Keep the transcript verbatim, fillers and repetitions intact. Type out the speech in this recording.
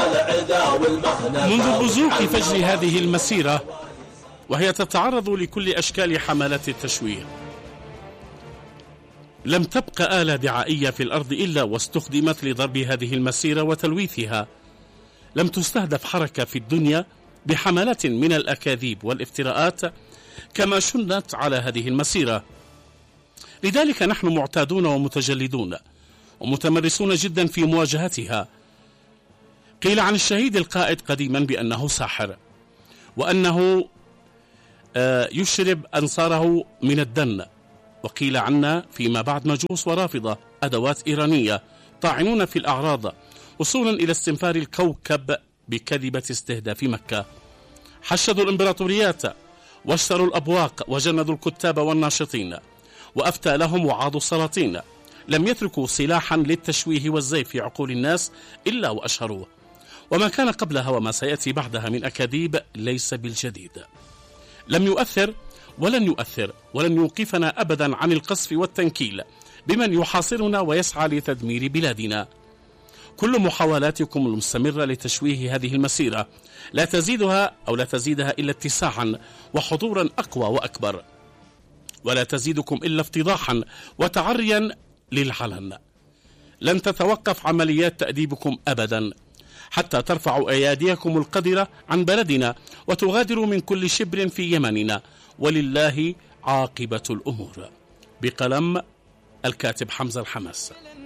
منذ بزوغ فجر هذه المسيرة وهي تتعرض لكل أشكال حملات التشويه، لم تبقى آلة دعائية في الأرض إلا واستخدمت لضرب هذه المسيرة وتلويثها. لم تستهدف حركة في الدنيا بحملات من الأكاذيب والافتراءات كما شنت على هذه المسيرة. لذلك نحن معتادون ومتجلدون ومتمرسون جدا في مواجهتها. قيل عن الشهيد القائد قديما بأنه ساحر، وأنه يشرب أنصاره من الدن، وقيل عنا فيما بعد مجوس ورافضة أدوات إيرانية طاعنون في الأعراض وصولا إلى استنفار الكوكب بكذبة استهداف مكة. حشدوا الإمبراطوريات واشتروا الأبواق وجندوا الكتاب والناشطين وأفتى لهم وعاضوا السلاطين. لم يتركوا سلاحا للتشويه والزيف في عقول الناس إلا وأشهروه، وما كان قبلها وما سيأتي بعدها من أكاذيب ليس بالجديد. لم يؤثر ولن يؤثر ولن يوقفنا أبدا عن القصف والتنكيل بمن يحاصرنا ويسعى لتدمير بلادنا. كل محاولاتكم المستمرة لتشويه هذه المسيرة لا تزيدها أو لا تزيدها إلا اتساعا وحضورا أقوى وأكبر، ولا تزيدكم إلا افتضاحا وتعريا للعلن. لن تتوقف عمليات تأديبكم أبدا حتى ترفعوا أياديكم القذرة عن بلدنا وتغادروا من كل شبر في يمننا، ولله عاقبة الأمور. بقلم الكاتب حمزة الحماس.